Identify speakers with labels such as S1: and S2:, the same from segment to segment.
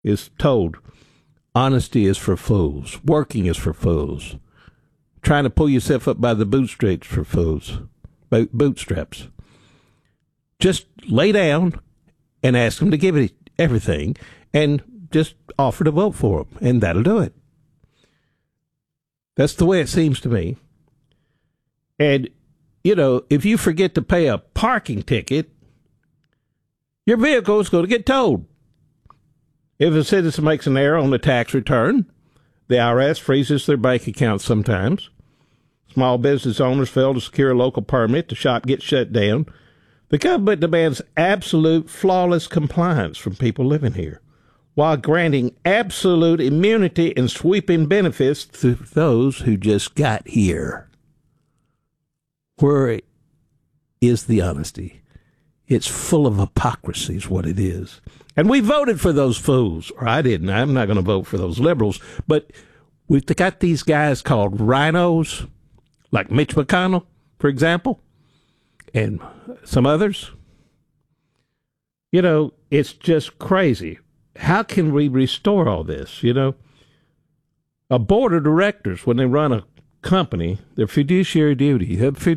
S1: is told honesty is for fools, working is for fools, trying to pull yourself up by the bootstraps for fools, bootstraps. Just lay down and ask them to give it everything and just offer to vote for them, and that'll do it. That's the way it seems to me. And, you know, if you forget to pay a parking ticket, your vehicle is going to get towed. If a citizen makes an error on the tax return, the IRS freezes their bank accounts sometimes. Small business owners fail to secure a local permit. The shop gets shut down. The government demands absolute, flawless compliance from people living here, while granting absolute immunity and sweeping benefits to those who just got here. Where is the honesty? It's full of hypocrisy is what it is. And we voted for those fools. Or I didn't. I'm not going to vote for those liberals. But we've got these guys called rhinos, like Mitch McConnell, for example, and some others. You know, it's just crazy. How can we restore all this? You know, a board of directors, when they run a company, their fiduciary duty,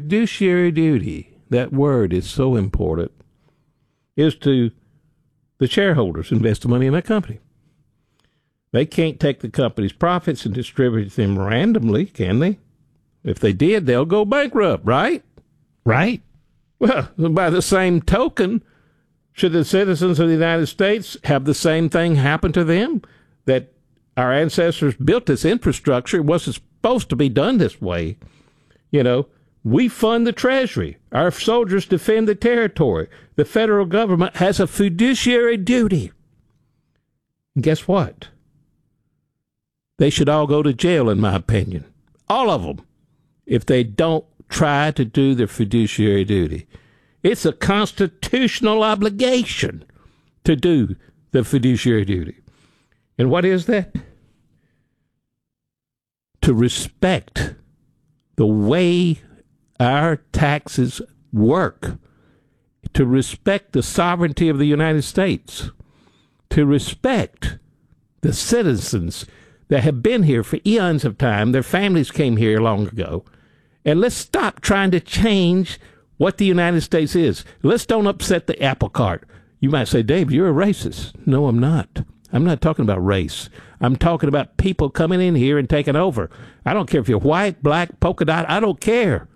S1: that word is so important, is to the shareholders invest the money in that company. They can't take the company's profits and distribute them randomly, can they? If they did, they'll go bankrupt, right?
S2: Right.
S1: Well, by the same token, should the citizens of the United States have the same thing happen to them? That our ancestors built this infrastructure. It wasn't supposed to be done this way. You know, we fund the Treasury. Our soldiers defend the territory. The federal government has a fiduciary duty. And guess what? They should all go to jail, in my opinion. All of them, if they don't try to do their fiduciary duty. It's a constitutional obligation to do the fiduciary duty. And what is that? To respect the way our taxes work, to respect the sovereignty of the United States, to respect the citizens that have been here for eons of time. Their families came here long ago. And let's stop trying to change what the United States is. Let's don't upset the apple cart. You might say, Dave, you're a racist. No, I'm not. I'm not talking about race. I'm talking about people coming in here and taking over. I don't care if you're white, black, polka dot. I don't care.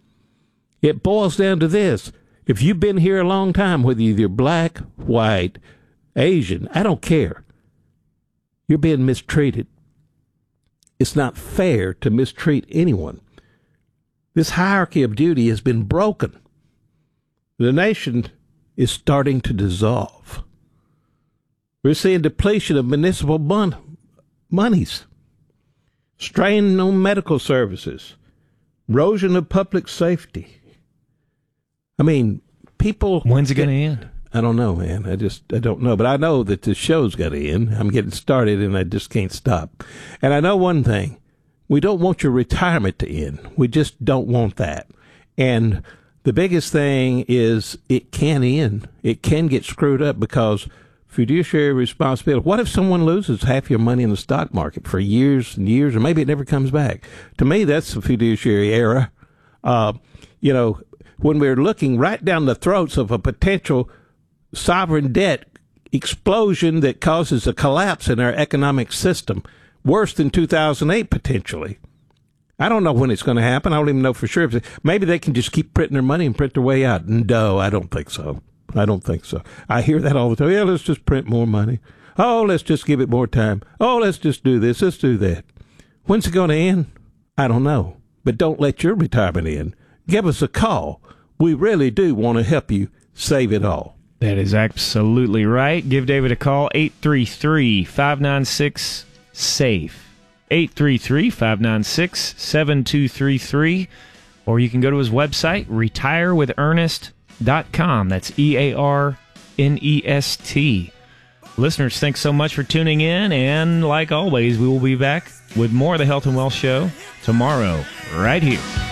S1: It boils down to this. If you've been here a long time, whether you're black, white, Asian, I don't care. You're being mistreated. It's not fair to mistreat anyone. This hierarchy of duty has been broken. The nation is starting to dissolve. We're seeing depletion of municipal monies, strain on medical services, erosion of public safety. I mean, people...
S2: When's it going to end?
S1: I don't know, man. I don't know. But I know that this show's got to end. I'm getting started, and I just can't stop. And I know one thing. We don't want your retirement to end. We just don't want that. And the biggest thing is it can end. It can get screwed up because fiduciary responsibility. What if someone loses half your money in the stock market for years and years, or maybe it never comes back? To me, that's the fiduciary error. You know, when we're looking right down the throats of a potential sovereign debt explosion that causes a collapse in our economic system, worse than 2008 potentially. I don't know when it's going to happen. I don't even know for sure. Maybe they can just keep printing their money and print their way out. No, I don't think so. I don't think so. I hear that all the time. Yeah, let's just print more money. Oh, let's just give it more time. Oh, let's just do this. Let's do that. When's it going to end? I don't know. But don't let your retirement end. Give us a call. We really do want to help you save it all.
S2: That is absolutely right. Give David a call, 833-596-SAFE. 833-596-7233. Or you can go to his website, retirewithernest.com. That's EARNEST. Listeners, thanks so much for tuning in. And like always, we will be back with more of the Health and Wealth Show tomorrow, right here.